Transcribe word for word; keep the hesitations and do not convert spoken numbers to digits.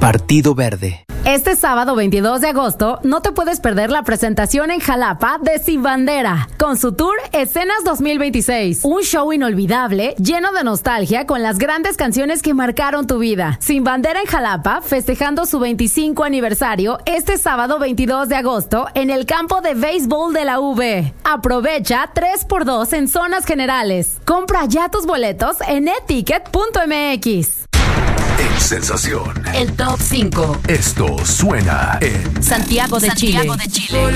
Partido Verde. Este sábado veintidós de agosto no te puedes perder la presentación en Jalapa de Sin Bandera, con su tour Escenas dos mil veintiséis. Un show inolvidable, lleno de nostalgia, con las grandes canciones que marcaron tu vida. Sin Bandera en Jalapa, festejando su veinticinco aniversario este sábado veintidós de agosto en el campo de béisbol de la U V. Aprovecha tres por dos en zonas generales. Compra ya tus boletos en eticket punto m x. En Sensación, el top cinco. Esto suena en Santiago de Chile. Santiago de Chile.